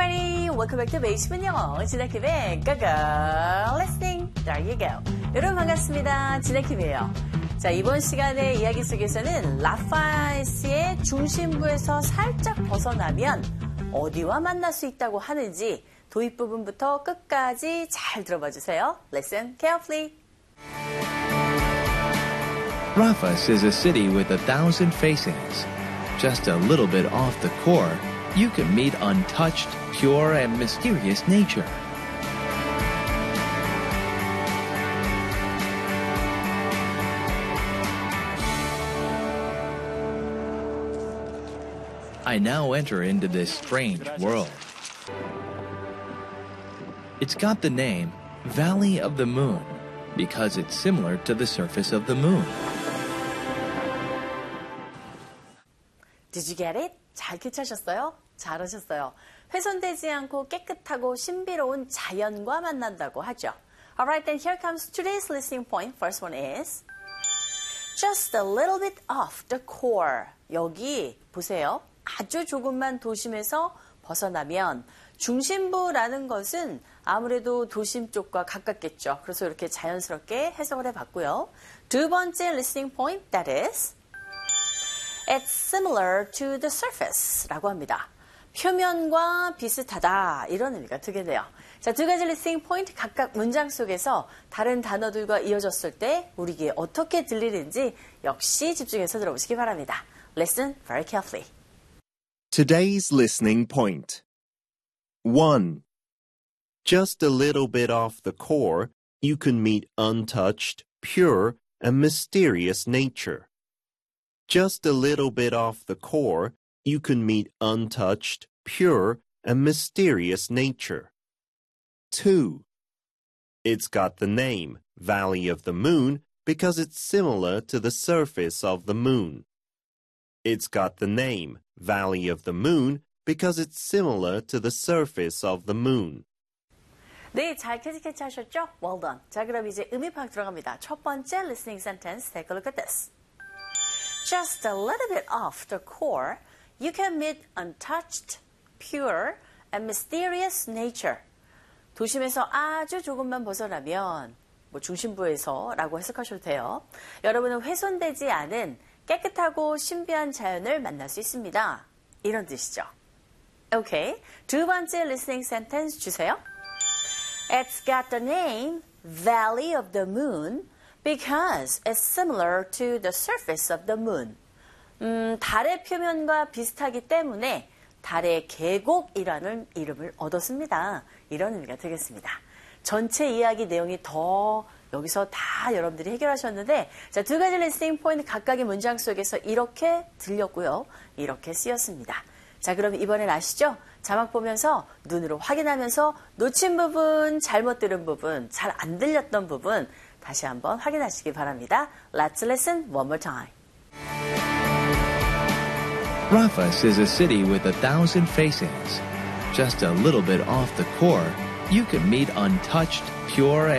everybody. Welcome back to 베이직은 영어. 진아킴의 고고 listening. There you go. 여러분 반갑습니다. 진아킴이에요. 자, 이번 시간의 이야기 속에서는 라파에스의 중심부에서 살짝 벗어나면 어디와 만날 수 있다고 하는지 도입 부분부터 끝까지 잘 들어봐 주세요. Listen carefully. Rafas is a city with 1,000 facings. Just a little bit off the core, you can meet untouched, pure, and mysterious nature. I now enter into this strange world. It's got the name Valley of the Moon because it's similar to the surface of the moon. Did you get it? 잘 캐치하셨어요? 잘하셨어요. 훼손되지 않고 깨끗하고 신비로운 자연과 만난다고 하죠. Alright, then here comes today's listening point. First one is just a little bit off the core. 여기 보세요. 아주 조금만 도심에서 벗어나면 중심부라는 것은 아무래도 도심 쪽과 가깝겠죠. 그래서 이렇게 자연스럽게 해석을 해봤고요. 두 번째 listening point, that is It's similar to the surface 라고 합니다. 표면과 비슷하다 이런 의미가 되겠네요. 자, 두 가지 listening point 각각 문장 속에서 다른 단어들과 이어졌을 때 우리에게 어떻게 들리는지 역시 집중해서 들어보시기 바랍니다. Listen very carefully. Today's listening point. 1. Just a little bit off the core, you can meet untouched, pure, and mysterious nature. Just a little bit off the core, you can meet untouched, pure, and mysterious nature. 2. It's got the name, Valley of the Moon, because it's similar to the surface of the moon. It's got the name, Valley of the Moon, because it's similar to the surface of the moon. 네, 잘 캐치하셨죠? Well done. 자, 그럼 이제 의미 파악 들어갑니다. 첫 번째 listening sentence, take a look at this. Just a little bit off the core, you can meet untouched, pure, and mysterious nature. 도심에서 아주 조금만 벗어나면 중심부에서 라고 해석하셔도 돼요. 여러분은 훼손되지 않은 깨끗하고 신비한 자연을 만날 수 있습니다. 이런 뜻이죠. 오케이, 두 번째 listening sentence 주세요. It's got the name Valley of the Moon because it's similar to the surface of the moon. 달의 표면과 비슷하기 때문에 달의 계곡이라는 이름을 얻었습니다. 이런 의미가 되겠습니다. 전체 이야기 내용이 더 여기서 다 여러분들이 해결하셨는데 자, 두 가지 listening point 각각의 문장 속에서 이렇게 들렸고요. 이렇게 쓰였습니다. 자, 그럼 이번엔 아시죠? 자막 보면서 눈으로 확인하면서 놓친 부분, 잘못 들은 부분, 잘 안 들렸던 부분 다시 한번 확인하시기 바랍니다. Let's listen one more time. Rafas is a city with 1,000 facings. Just a little bit off the core, you can meet untouched, pure,